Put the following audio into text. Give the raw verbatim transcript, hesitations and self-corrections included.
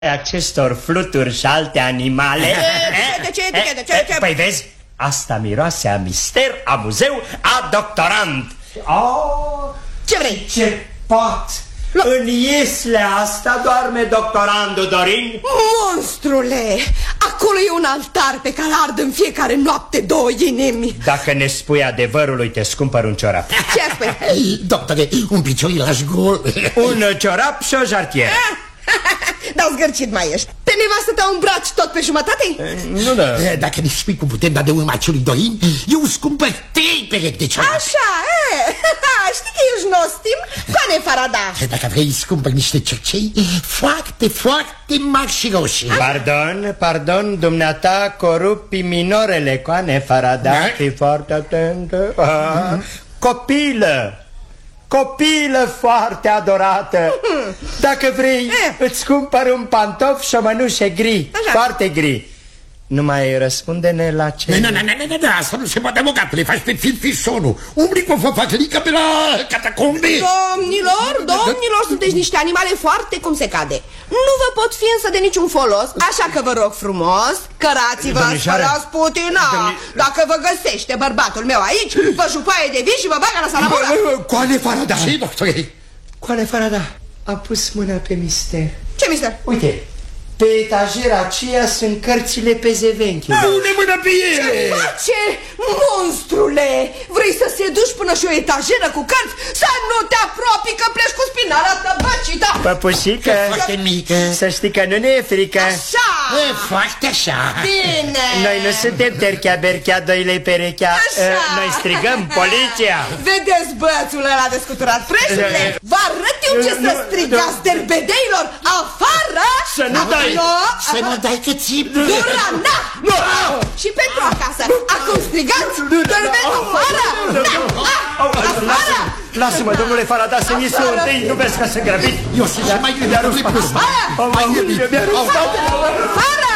acestor fluturi și alte animale. De ce, de ce, de ce, de ce? Păi vezi, asta miroase a mister, a muzeu, a doctorand. Oh, ce vrei? Ce pot! În islea asta doarme doctorandul Dorin. Monstrule, acolo e un altar pe care ard în fiecare noapte două inimi. Dacă ne spui adevărul, uite, îți cumpăr un ciorap. Ce spui? Doctore, un piciorilaș gol. Un ciorap și o jartieră. Dar zgârcit mai ești. Pe nevastă ta îmbraci tot pe jumătate? Nu da. Dacă ne spui cum putem da de urma acelui Dorin, eu îți cumpăr trei perechi de ciorap. Așa, e. Știi că ești nostim? Coane Farada. Dacă vrei îți cumpăr niște cercei foarte, foarte mari și roșii. Pardon, pardon, dumneata corupi minorele, Coane Farada. Fii foarte atentă. Ah, copilă. Copilă foarte adorată. Dacă vrei, eh. îți cumpăr un pantof și o mănușă gri. Așa. Foarte gri. Numai răspunde-ne la ce... Nu, nu, nu, nu, nu, asta nu se poate, băgat, le faci pe filfisonul. Umbli cu o făfăcălică pe la catacombe. Domnilor, domnilor, sunteți niște animale foarte cum se cade. Nu vă pot fi însă de niciun folos, așa că vă rog frumos, cărați-vă spre Rasputina. Dacă vă găsește bărbatul meu aici, vă jupaie de vin și vă bagă la salamură. Coane Farada. Ce, doctore? Coane Farada a pus mâna pe mister. Ce mister? Uite, pe etajera aceea sunt cărțile pe zevenchi. Pune mâna pe ele! Ce face, monstrule? Vrei să se duci până și o etajeră cu cărți? Să nu te apropii că pleci cu spinarea tăbăcită. Păpușică, foarte mică. Să știi că nu ne e frică. Așa. E foarte așa. Bine. Noi nu suntem terchea, berchea, doile perechea. Așa. Noi strigăm poliția. Vedeți bățul ăla descuturat, preșule? Vă arăt eu ce să strigați derbedeilor afară. Să nu dai. Să nu dai că țip. Dura, na! Și pentru acasă. Acum strigați, derbede afară. Afară. Lasă-mă, domnule Farada, să ies eu întâi. Nu vezi că sunt grăbit? Eu sunt și mai grăbit. Afară. Afară.